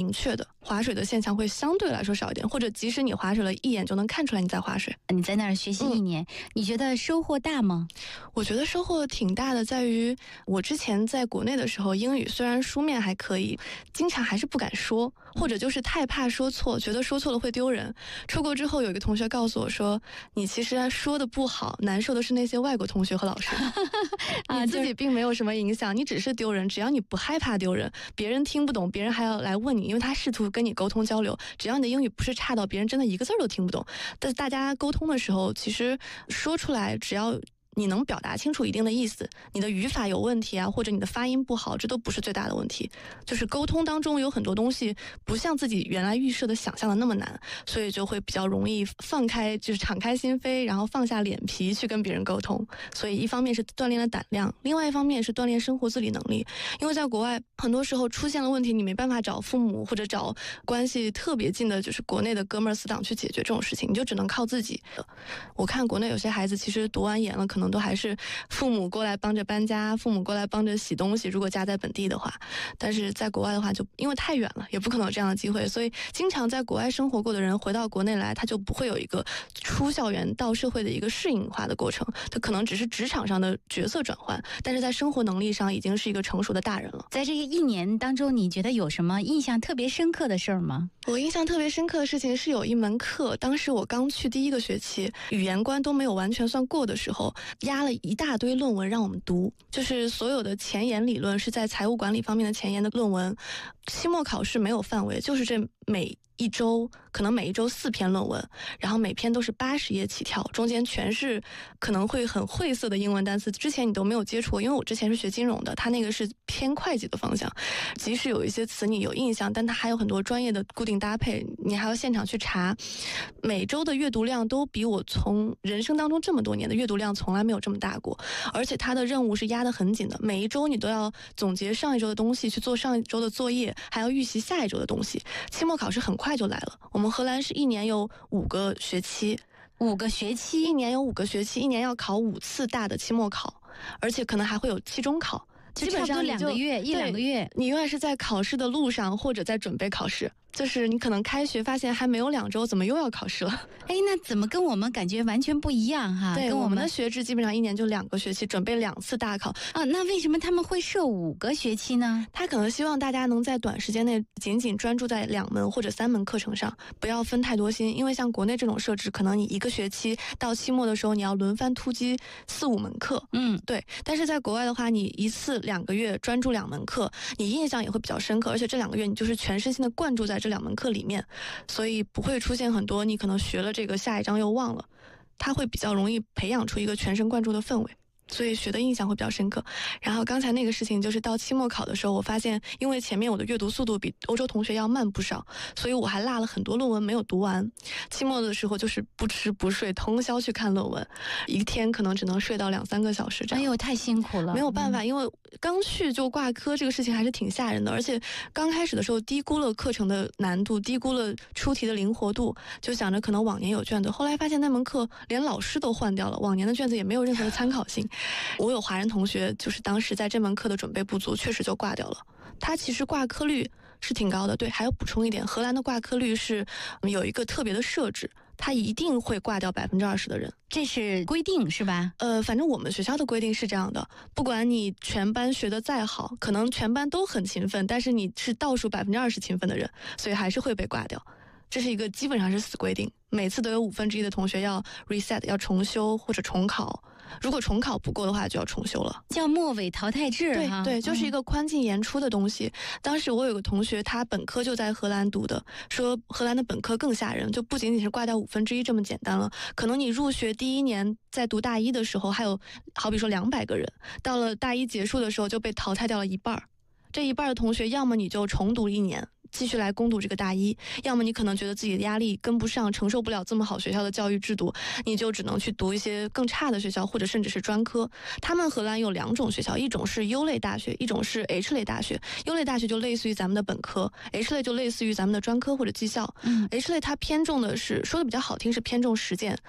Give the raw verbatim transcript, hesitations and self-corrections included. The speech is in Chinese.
明确的，划水的现象会相对来说少一点，或者即使你划水了，一眼就能看出来你在划水。 你在那儿学习一年、嗯、你觉得收获大吗？ 我觉得收获挺大的，在于我之前在国内的时候，英语虽然书面还可以，经常还是不敢说，或者就是太怕说错，觉得说错了会丢人。出国之后，有一个同学告诉我说，你其实说的不好，难受的是那些外国同学和老师你自己并没有什么影响，你只是丢人，只要你不害怕丢人，别人听不懂，别人还要来问你，因为他试图跟你沟通交流，只要你的英语不是差到别人真的一个字都听不懂，但是大家沟通的时候，其实说出来只要你能表达清楚一定的意思，你的语法有问题啊，或者你的发音不好，这都不是最大的问题。就是沟通当中有很多东西不像自己原来预设的想象的那么难，所以就会比较容易放开，就是敞开心扉，然后放下脸皮去跟别人沟通。所以一方面是锻炼了胆量，另外一方面是锻炼生活自理能力。因为在国外很多时候出现了问题，你没办法找父母或者找关系特别近的就是国内的哥们儿死党去解决这种事情，你就只能靠自己。我看国内有些孩子其实读完研了，可能都还是父母过来帮着搬家，父母过来帮着洗东西，如果家在本地的话。但是在国外的话，就因为太远了，也不可能有这样的机会，所以经常在国外生活过的人回到国内来，他就不会有一个出校园到社会的一个适应化的过程，他可能只是职场上的角色转换，但是在生活能力上已经是一个成熟的大人了。 在这个一年当中，你觉得有什么印象特别深刻的事儿吗？ 我印象特别深刻的事情是有一门课，当时我刚去第一个学期，语言关都没有完全算过的时候，压了一大堆论文让我们读，就是所有的前沿理论是在财务管理方面的前沿的论文。期末考试没有范围，就是这每一周可能每一周四篇论文，然后每篇都是八十页起跳，中间全是可能会很晦涩的英文单词，之前你都没有接触过，因为我之前是学金融的，它那个是偏会计的方向，即使有一些词你有印象，但它还有很多专业的固定搭配，你还要现场去查。每周的阅读量都比我从人生当中这么多年的阅读量从来没有这么大过，而且它的任务是压得很紧的，每一周你都要总结上一周的东西，去做上一周的作业，还要预习下一周的东西。期末考试很快就来了，我们荷兰是一年有五个学期， 五个学期， 一年有五个学期，一年要考五次大的期末考，而且可能还会有期中考， 基本上两个月，一两个月， 你永远是在考试的路上，或者在准备考试。就是你可能开学发现还没有两周，怎么又要考试了？ 哎，那怎么跟我们感觉完全不一样哈？ 对， 跟我们我们的学制基本上一年就两个学期，准备两次大考啊。那为什么他们会设五个学期呢？ 他可能希望大家能在短时间内仅仅专注在两门或者三门课程上，不要分太多心。因为像国内这种设置，可能你一个学期到期末的时候，你要轮番突击四五门课。 嗯， 对。但是在国外的话，你一次两个月专注两门课，你印象也会比较深刻，而且这两个月你就是全身心的灌注在这两门课里面。所以不会出现很多你可能学了这个下一章又忘了，它会比较容易培养出一个全神贯注的氛围，所以学的印象会比较深刻。然后刚才那个事情就是到期末考的时候，我发现因为前面我的阅读速度比欧洲同学要慢不少，所以我还落了很多论文没有读完。期末的时候就是不吃不睡，通宵去看论文，一天可能只能睡到两三个小时这样。 哎呦，太辛苦了， 没有办法、嗯、因为刚去就挂科这个事情还是挺吓人的，而且刚开始的时候低估了课程的难度，低估了出题的灵活度，就想着可能往年有卷子，后来发现那门课连老师都换掉了，往年的卷子也没有任何的参考性。我有华人同学就是当时在这门课的准备不足，确实就挂掉了。他其实挂科率是挺高的，对，还要补充一点，荷兰的挂科率是有一个特别的设置，他一定会挂掉百分之二十的人， 这是规定是吧？ 呃，反正我们学校的规定是这样的，不管你全班学得再好，可能全班都很勤奋，但是你是倒数百分之二十勤奋的人，所以还是会被挂掉。这是一个基本上是死规定，每次都有五分之一的同学要 reset， 要重修或者重考。如果重考不够的话，就要重修了， 叫末尾淘汰制。 对哈， 对，就是一个宽进严出的东西。嗯、当时我有个同学，他本科就在荷兰读的，说荷兰的本科更吓人，就不仅仅是挂掉五分之一这么简单了，可能你入学第一年在读大一的时候，还有好比说两百个人，到了大一结束的时候就被淘汰掉了一半，这一半的同学，要么你就重读一年，继续来攻读这个大一，要么你可能觉得自己的压力跟不上，承受不了这么好学校的教育制度，你就只能去读一些更差的学校，或者甚至是专科。他们荷兰有两种学校，一种是优类大学，一种是 H 类大学。优类大学就类似于咱们的本科， H 类就类似于咱们的专科或者技校。 嗯 H 类它偏重的是，说的比较好听是偏重实践，